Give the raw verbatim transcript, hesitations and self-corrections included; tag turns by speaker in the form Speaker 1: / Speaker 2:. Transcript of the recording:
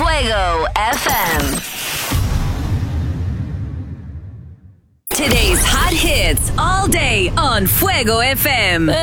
Speaker 1: Fuego F M. Today's hot hits all day on Fuego F M.